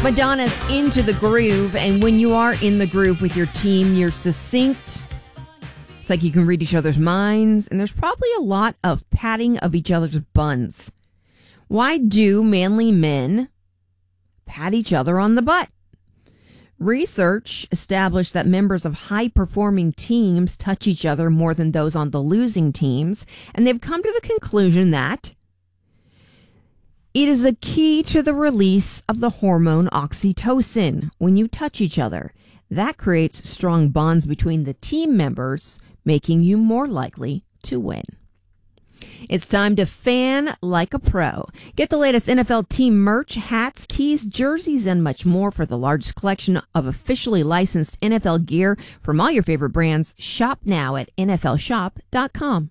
Madonna's Into the Groove, and when you are in the groove with your team, you're succinct. It's like you can read each other's minds, and there's probably a lot of patting of each other's buns. Why do manly men pat each other on the butt? Research established that members of high-performing teams touch each other more than those on the losing teams, and they've come to the conclusion that it is a key to the release of the hormone oxytocin when you touch each other. That creates strong bonds between the team members, making you more likely to win. It's time to fan like a pro. Get the latest NFL team merch, hats, tees, jerseys, and much more for the largest collection of officially licensed NFL gear from all your favorite brands. Shop now at nflshop.com.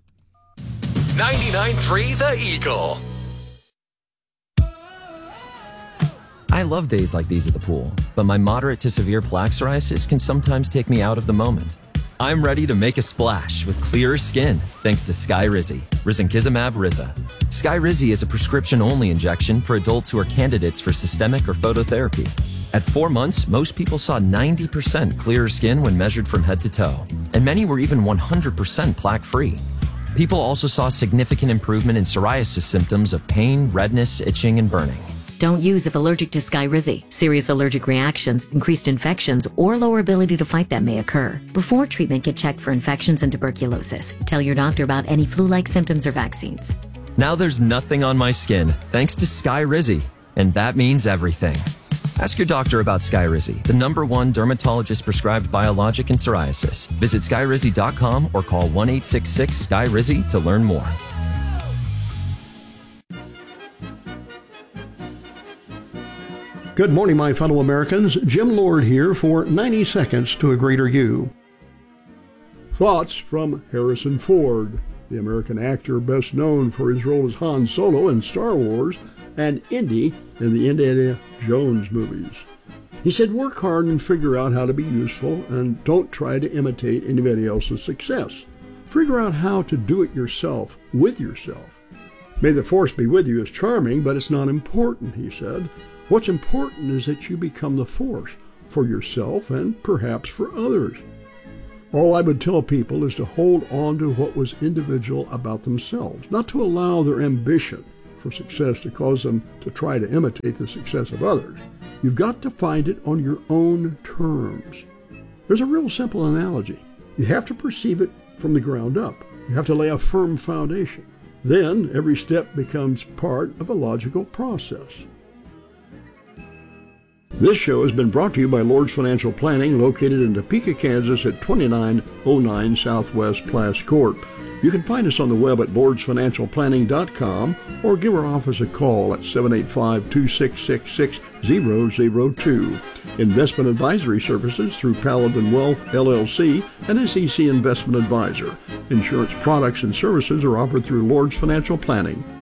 99.3 The Eagle. I love days like these at the pool, but my moderate to severe plaque psoriasis can sometimes take me out of the moment. I'm ready to make a splash with clearer skin thanks to Skyrizi, risankizumab Riza. Skyrizi is a prescription-only injection for adults who are candidates for systemic or phototherapy. At 4 months, most people saw 90% clearer skin when measured from head to toe, and many were even 100% plaque-free. People also saw significant improvement in psoriasis symptoms of pain, redness, itching, and burning. Don't use if allergic to Skyrizi. Serious allergic reactions, increased infections, or lower ability to fight them may occur. Before treatment, get checked for infections and tuberculosis. Tell your doctor about any flu-like symptoms or vaccines. Now there's nothing on my skin thanks to Skyrizi, and that means everything. Ask your doctor about Skyrizi, the #1 dermatologist-prescribed biologic in psoriasis. Visit Skyrizi.com or call 1-866-SKYRIZI to learn more. Good morning, my fellow Americans. Jim Lord here for 90 Seconds to a Greater You. Thoughts from Harrison Ford, the American actor best known for his role as Han Solo in Star Wars and Indy in the Indiana Jones movies. He said, work hard and figure out how to be useful and don't try to imitate anybody else's success. Figure out how to do it yourself, with yourself. May the force be with you is charming, but it's not important, he said. What's important is that you become the force for yourself and perhaps for others. All I would tell people is to hold on to what was individual about themselves, not to allow their ambition for success to cause them to try to imitate the success of others. You've got to find it on your own terms. There's a real simple analogy. You have to perceive it from the ground up. You have to lay a firm foundation. Then every step becomes part of a logical process. This show has been brought to you by Lord's Financial Planning, located in Topeka, Kansas at 2909 Southwest Plass Court. You can find us on the web at lordsfinancialplanning.com or give our office a call at 785-266-6002. Investment advisory services through Paladin Wealth, LLC, and SEC Investment Advisor. Insurance products and services are offered through Lord's Financial Planning.